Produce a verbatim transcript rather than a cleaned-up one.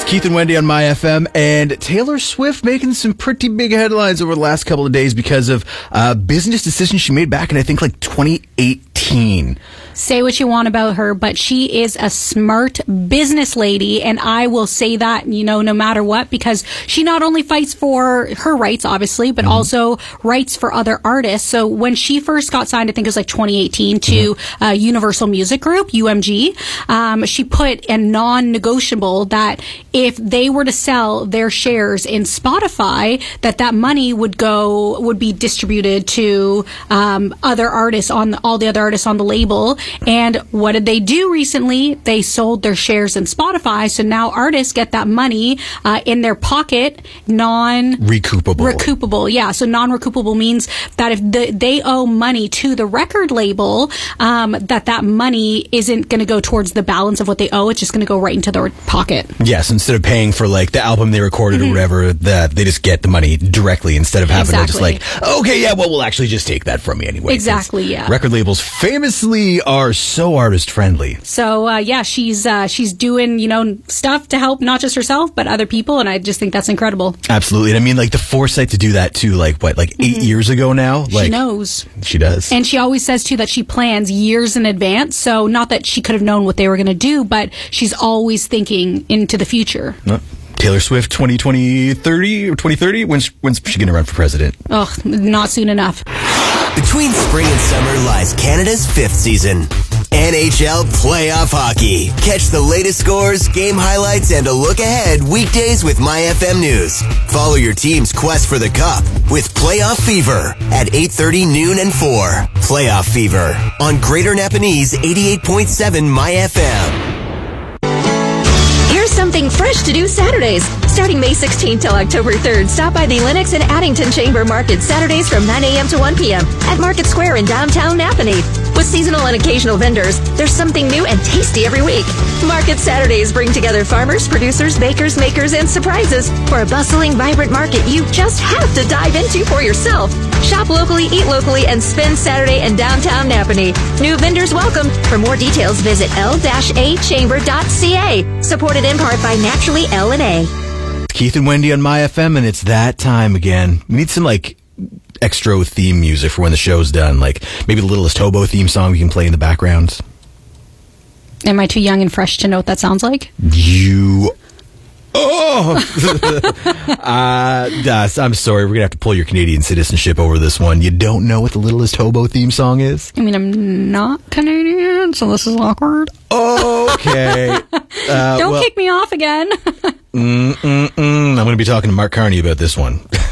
Keith and Wendy on My F M, and Taylor Swift making some pretty big headlines over the last couple of days because of uh, business decisions she made back in, I think, like twenty eighteen. Say what you want about her, but she is a smart business lady, and I will say that, you know, no matter what, because she not only fights for her rights, obviously, but mm-hmm. also rights for other artists. So when she first got signed, I think it was like twenty eighteen, to mm-hmm. uh, Universal Music Group, U M G, um, she put a non-negotiable that if they were to sell their shares in Spotify, that that money would go, would be distributed to um, other artists on all the other artists on the label. And what did they do recently? They sold their shares in Spotify. So now artists get that money uh, in their pocket, non recoupable. Recoupable, yeah. So non-recoupable means that if the, they owe money to the record label, um, that that money isn't going to go towards the balance of what they owe. It's just going to go right into their pocket. Yes, instead of paying for like the album they recorded mm-hmm. or whatever, that they just get the money directly instead of having exactly. to just like, okay, yeah, well, we'll actually just take that from you anyway. Exactly, yeah. Record labels famously are so artist friendly. So uh, yeah, she's uh, she's doing, you know, stuff to help not just herself but other people, and I just think that's incredible. Absolutely. And I mean, like the foresight to do that too, like what, like eight mm-hmm. years ago now. Like, she knows. She does. And she always says too that she plans years in advance. So not that she could have known what they were going to do, but she's always thinking into the future. Uh, Taylor Swift twenty twenty, thirty or twenty thirty? When's, when's she going to run for president? Ugh, not soon enough. Between spring and summer lies Canada's fifth season. N H L Playoff Hockey. Catch the latest scores, game highlights, and a look ahead weekdays with My F M News. Follow your team's quest for the Cup with Playoff Fever at eight thirty, noon, and four. Playoff Fever on Greater Napanese eighty-eight point seven My F M. Here's something fresh to do Saturdays. Starting May sixteenth till October third, stop by the Lennox and Addington Chamber Market Saturdays from nine a.m. to one p.m. at Market Square in downtown Napanee. With seasonal and occasional vendors, there's something new and tasty every week. Market Saturdays bring together farmers, producers, bakers, makers, and surprises for a bustling, vibrant market you just have to dive into for yourself. Shop locally, eat locally, and spend Saturday in downtown Napanee. New vendors welcome. For more details, visit l a chamber dot c a. Supported in part by Naturally L and A. Keith and Wendy on My F M, and it's that time again. We need some, like, extra theme music for when the show's done. Like, maybe the Littlest Hobo theme song we can play in the background. Am I too young and fresh to know what that sounds like? You... Oh! uh, Das, I'm sorry. We're going to have to pull your Canadian citizenship over this one. You don't know what the Littlest Hobo theme song is? I mean, I'm not Canadian, so this is awkward. Okay. Uh, don't well, kick me off again. mm, mm, mm. I'm going to be talking to Mark Carney about this one.